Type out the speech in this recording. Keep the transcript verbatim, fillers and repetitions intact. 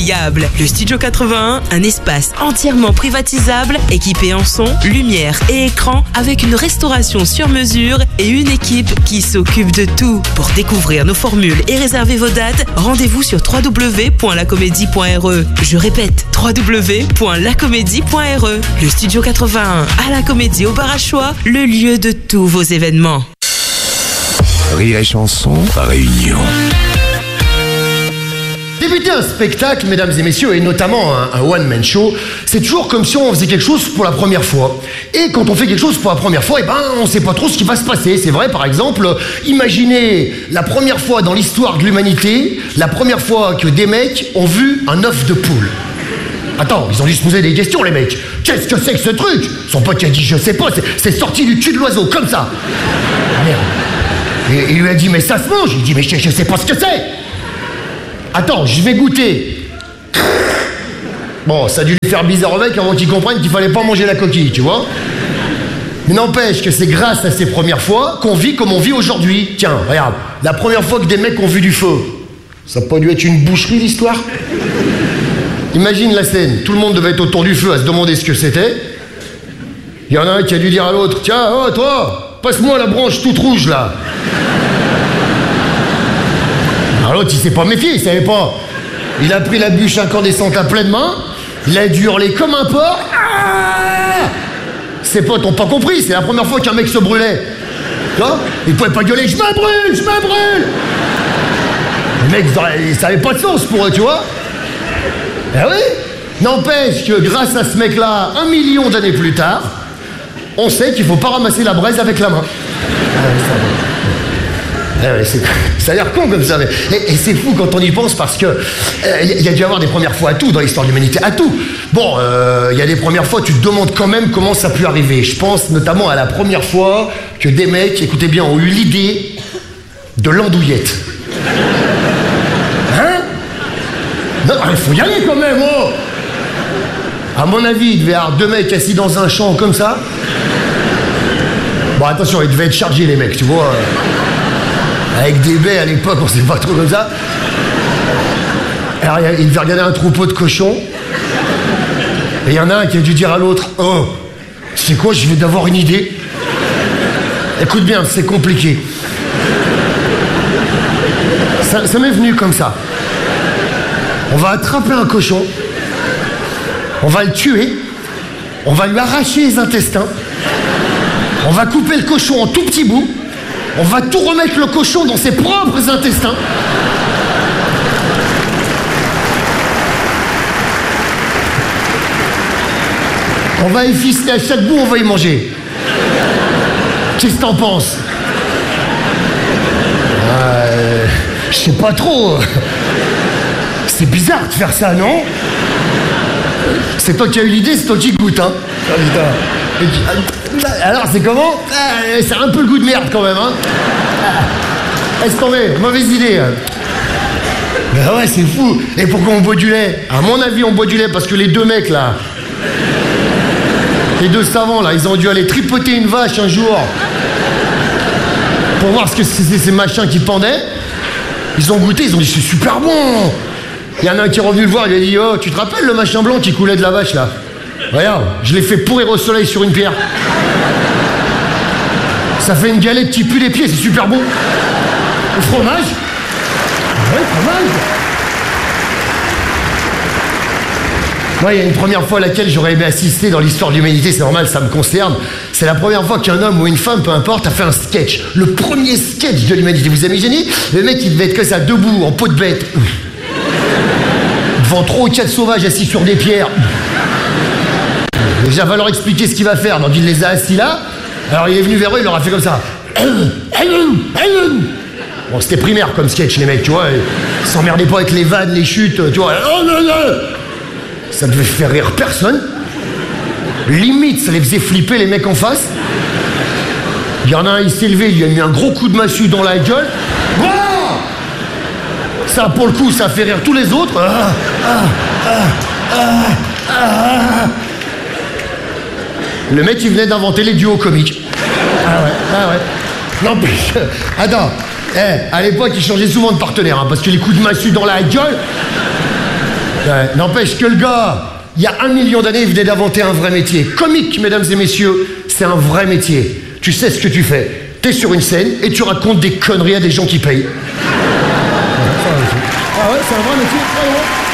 inoubliable. Le Studio quatre-vingt-un, un espace entièrement privatisable, équipé en son, lumière et écran, avec une restauration sur mesure et une équipe qui s'occupe de tout. Pour découvrir nos formules et réserver vos dates, rendez-vous sur w w w point la comédie point r e. Je répète, w w w point la comédie point r e. Le Studio quatre-vingt-un, à la Comédie au Bar à Choix, le lieu de tous vos événements. Rire et chanson, réunion. Débuter un spectacle, mesdames et messieurs, et notamment un, un one-man show, c'est toujours comme si on faisait quelque chose pour la première fois. Et quand on fait quelque chose pour la première fois, eh ben, on sait pas trop ce qui va se passer. C'est vrai, par exemple, imaginez la première fois dans l'histoire de l'humanité, la première fois que des mecs ont vu un œuf de poule. Attends, ils ont dû se poser des questions, les mecs. Qu'est-ce que c'est que ce truc? Son pote qui a dit, je sais pas, c'est sorti du cul de l'oiseau, comme ça. Ah merde. Et il lui a dit, mais ça se mange. Il dit, mais je, je sais pas ce que c'est. Attends, je vais goûter. Bon, ça a dû lui faire bizarre au mec avant qu'il comprenne qu'il fallait pas manger la coquille, tu vois. Mais n'empêche que c'est grâce à ces premières fois qu'on vit comme on vit aujourd'hui. Tiens, regarde, la première fois que des mecs ont vu du feu. Ça n'a pas dû être une boucherie, l'histoire? Imagine la scène, tout le monde devait être autour du feu à se demander ce que c'était. Il y en a un qui a dû dire à l'autre, tiens, oh toi, passe-moi la branche toute rouge, là. Alors l'autre, il s'est pas méfié, il savait pas. Il a pris la bûche incandescente à pleine main, il a dû hurler comme un porc. Ah, ses potes ont pas compris, c'est la première fois qu'un mec se brûlait. Tu vois, il pouvait pas gueuler, je me brûle, je me brûle. Les mecs, ça avait pas de sens pour eux, tu vois. Eh oui. N'empêche que grâce à ce mec-là, un million d'années plus tard, on sait qu'il faut pas ramasser la braise avec la main. Ah, ça va. Ah ouais, ça a l'air con comme ça, mais... Et, et c'est fou quand on y pense parce que il euh, y, y a dû y avoir des premières fois à tout dans l'histoire de l'humanité, à tout. Bon, il euh, y a des premières fois, tu te demandes quand même comment ça a pu arriver. Je pense notamment à la première fois que des mecs, écoutez bien, ont eu l'idée de l'andouillette. Hein? Non, il faut y aller quand même, oh! À mon avis, il devait y avoir deux mecs assis dans un champ comme ça. Bon, attention, ils devaient être chargés, les mecs, tu vois. Avec des baies à l'époque, on sait pas trop comme ça. Alors, il devait regarder un troupeau de cochons. Et il y en a un qui a dû dire à l'autre, oh, tu sais quoi, je vais d'avoir une idée. Écoute bien, c'est compliqué. Ça, ça m'est venu comme ça. On va attraper un cochon. On va le tuer. On va lui arracher les intestins. On va couper le cochon en tout petits bouts. On va tout remettre le cochon dans ses propres intestins. On va efficer à chaque bout, on va y manger. Qu'est-ce que t'en penses? euh, Je sais pas trop. C'est bizarre de faire ça, non? C'est toi qui as eu l'idée, c'est toi qui goûte, hein? Oh, putain. Alors, c'est comment? ah, C'est un peu le goût de merde, quand même, hein? ah, Laisse tomber, mauvaise idée. Ben ouais, c'est fou. Et pourquoi on boit du lait? À mon avis, on boit du lait parce que les deux mecs, là... Les deux savants, là, ils ont dû aller tripoter une vache un jour pour voir ce que c'est ces machins qui pendaient. Ils ont goûté, ils ont dit, c'est super bon. Il y en a un qui est revenu le voir, il a dit, oh, tu te rappelles le machin blanc qui coulait de la vache, là? Regarde, je l'ai fait pourrir au soleil sur une pierre. Ça fait une galette qui pue les pieds, c'est super bon. Au fromage? Ouais, fromage. Moi, il y a une première fois à laquelle j'aurais aimé assister dans l'histoire de l'humanité, c'est normal, ça me concerne. C'est la première fois qu'un homme ou une femme, peu importe, a fait un sketch. Le premier sketch de l'humanité. Vous imaginez? Le mec, il devait être que ça, debout, en peau de bête. Devant trois ou quatre sauvages assis sur des pierres. Déjà, va leur expliquer ce qu'il va faire. Donc, il les a assis là. Alors, il est venu vers eux, il leur a fait comme ça. Bon, c'était primaire comme sketch, les mecs, tu vois. Ils s'emmerdaient pas avec les vannes, les chutes, tu vois. Ça devait faire rire personne. Limite, ça les faisait flipper, les mecs en face. Il y en a un, il s'est levé, il lui a mis un gros coup de massue dans la gueule. Wow, ça, pour le coup, ça fait rire tous les autres. Ah, ah, ah, ah, ah. Le mec, il venait d'inventer les duos comiques. Ah ouais, ah ouais. Non, plus. Attends. Eh, à l'époque, il changeait souvent de partenaire, hein, parce que les coups de massue dans la gueule... Ouais, n'empêche que le gars, il y a un million d'années, il venait d'inventer un vrai métier. Comique, mesdames et messieurs, c'est un vrai métier. Tu sais ce que tu fais. T'es sur une scène et tu racontes des conneries à des gens qui payent. Ah ouais, c'est un vrai métier, vraiment.